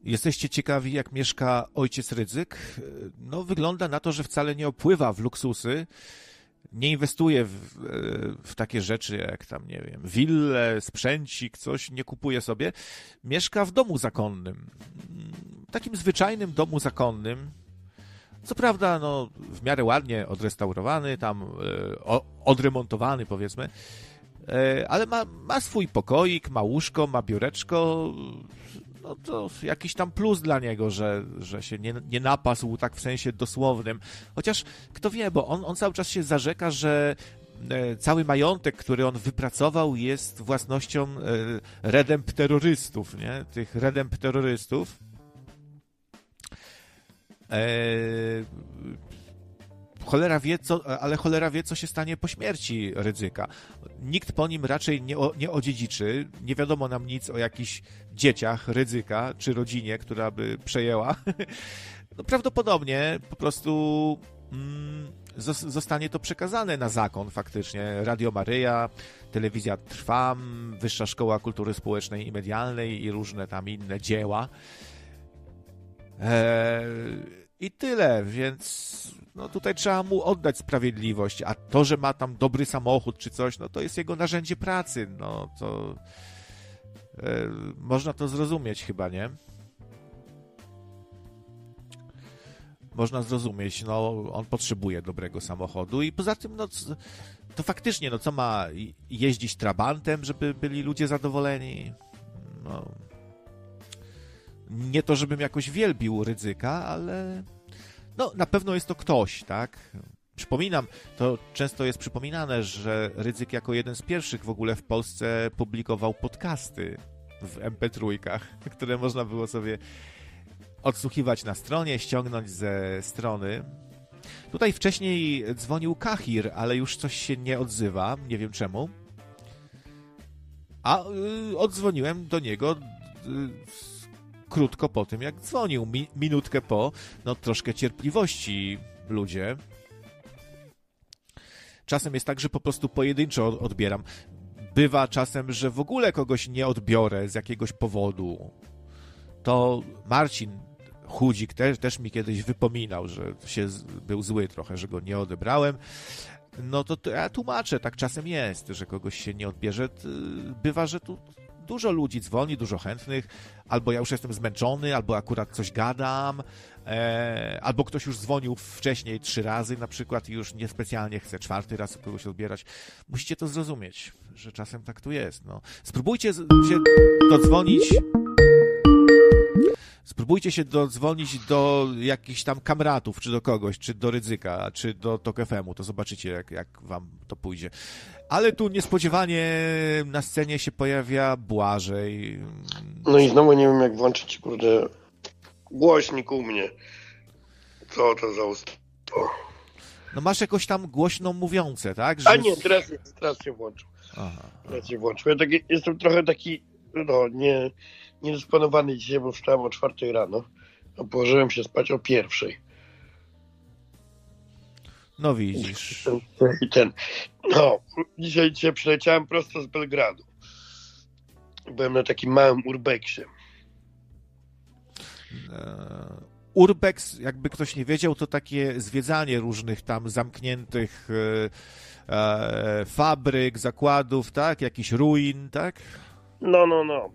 Jesteście ciekawi, jak mieszka ojciec Rydzyk? No, wygląda na to, że wcale nie opływa w luksusy, nie inwestuje w takie rzeczy jak tam, nie wiem, wille, sprzęcik, coś, nie kupuje sobie. Mieszka w domu zakonnym. Takim zwyczajnym domu zakonnym. Co prawda, no, w miarę ładnie odrestaurowany, tam odremontowany, powiedzmy, ale ma swój pokoik, ma łóżko, ma biureczko. No to jakiś tam plus dla niego, że się nie napasł tak w sensie dosłownym. Chociaż kto wie, bo on cały czas się zarzeka, że cały majątek, który on wypracował, jest własnością redempterrorystów, nie? Tych redempterrorystów. Cholera wie, co się stanie po śmierci Rydzyka. Nikt po nim raczej nie odziedziczy. Nie wiadomo nam nic o jakichś dzieciach Rydzyka, czy rodzinie, która by przejęła. No, prawdopodobnie po prostu zostanie to przekazane na zakon faktycznie. Radio Maryja, Telewizja Trwam, Wyższa Szkoła Kultury Społecznej i Medialnej i różne tam inne dzieła. I tyle, więc no tutaj trzeba mu oddać sprawiedliwość, a to, że ma tam dobry samochód czy coś, no to jest jego narzędzie pracy, no to można to zrozumieć chyba, nie? Można zrozumieć, no on potrzebuje dobrego samochodu i poza tym, no to faktycznie, no co ma jeździć trabantem, żeby byli ludzie zadowoleni? No nie to, żebym jakoś wielbił Rydzyka, ale no na pewno jest to ktoś, tak? Przypominam, to często jest przypominane, że Rydzyk jako jeden z pierwszych w ogóle w Polsce publikował podcasty w MP3, które można było sobie odsłuchiwać na stronie, ściągnąć ze strony. Tutaj wcześniej dzwonił Kahir, ale już coś się nie odzywa, nie wiem czemu. A oddzwoniłem do niego krótko po tym, jak dzwonił, minutkę po. No troszkę cierpliwości, ludzie. Czasem jest tak, że po prostu pojedynczo odbieram. Bywa czasem, że w ogóle kogoś nie odbiorę z jakiegoś powodu. To Marcin Chudzik też mi kiedyś wypominał, że był zły trochę, że go nie odebrałem. No to ja tłumaczę, tak czasem jest, że kogoś się nie odbierze. Bywa, że tu dużo ludzi dzwoni, dużo chętnych, albo ja już jestem zmęczony, albo akurat coś gadam, albo ktoś już dzwonił wcześniej 3 razy na przykład i już niespecjalnie chce 4. raz kogoś odbierać. Musicie to zrozumieć, że czasem tak tu jest. No. Spróbujcie się dodzwonić do jakichś tam kamratów, czy do kogoś, czy do Rydzyka, czy do Tok FM-u, to zobaczycie, jak wam to pójdzie. Ale tu niespodziewanie na scenie się pojawia Błażej. No i znowu nie wiem, jak włączyć, kurde, głośnik u mnie. Co to za ustawo? No masz jakoś tam głośno mówiące, tak? Że... A nie, teraz się włączył. Teraz się włączył. Ja jestem trochę taki, no, niedysponowany dzisiaj, bo wstałem o 4 rano, a położyłem się spać o 1. No widzisz. No, dzisiaj przyleciałem prosto z Belgradu. Byłem na takim małym urbexie. Urbex, jakby ktoś nie wiedział, to takie zwiedzanie różnych tam zamkniętych fabryk, zakładów, tak? Jakichś ruin, tak? No.